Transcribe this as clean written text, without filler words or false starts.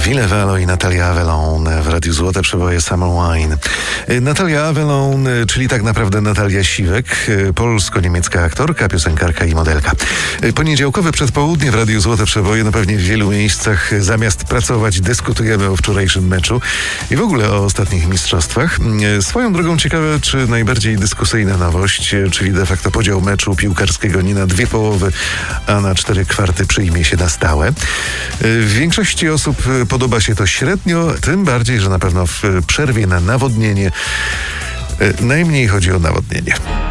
Ville Valo i Natalia Avelon w Radiu Złote Przeboje Summer Wine. Natalia Avelon, czyli tak naprawdę Natalia Siwek, polsko-niemiecka aktorka, piosenkarka i modelka. Poniedziałkowe przedpołudnie w Radiu Złote Przeboje, no pewnie w wielu miejscach zamiast pracować dyskutujemy o wczorajszym meczu i w ogóle o ostatnich mistrzostwach. Swoją drogą ciekawe, czy najbardziej dyskusyjna nowość, czyli de facto podział meczu piłkarskiego nie na dwie połowy, a na 4/4 przyjmie się na stałe. W większości osób podoba się to średnio, tym bardziej, że na pewno w przerwie na nawodnienie najmniej chodzi o nawodnienie.